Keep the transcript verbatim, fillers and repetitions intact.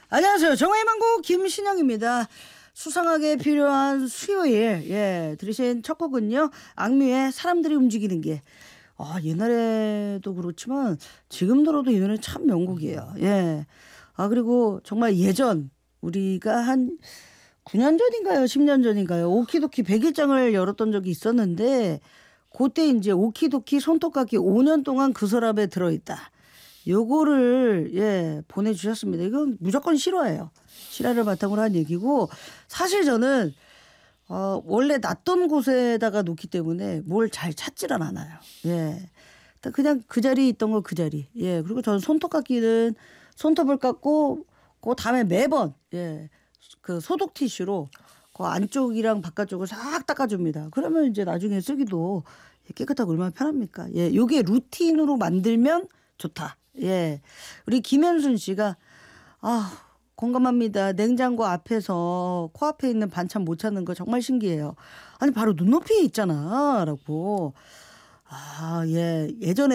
안녕하세요. 정화의 망고 김신영입니다. 수상하게 필요한 수요일. 예, 들으신 첫 곡은요. 악뮤의 사람들이 움직이는 게. 아, 옛날에도 그렇지만 지금 들어도 이 노래 참 명곡이에요. 예. 아, 그리고 정말 예전 우리가 한 구 년 전인가요? 십 년 전인가요? 오키도키 백 일장을 열었던 적이 있었는데 그때 이제 오키도키 손톱깎이 오 년 동안 그 서랍에 들어있다. 요거를 예 보내주셨습니다. 이건 무조건 실화예요. 실화를 바탕으로 한 얘기고 사실 저는 어, 원래 놨던 곳에다가 놓기 때문에 뭘 잘 찾지를 않아요. 예, 그냥 그 자리에 있던 거 그 자리. 예, 그리고 저는 손톱 깎기는 손톱을 깎고 그 다음에 매번 예, 그 소독 티슈로 그 안쪽이랑 바깥쪽을 싹 닦아줍니다. 그러면 이제 나중에 쓰기도 깨끗하고 얼마나 편합니까? 예, 요게 루틴으로 만들면 좋다. 예. 우리 김현순 씨가, 아, 공감합니다. 냉장고 앞에서 코앞에 있는 반찬 못 찾는 거 정말 신기해요. 아니, 바로 눈높이에 있잖아. 라고. 아, 예. 예전에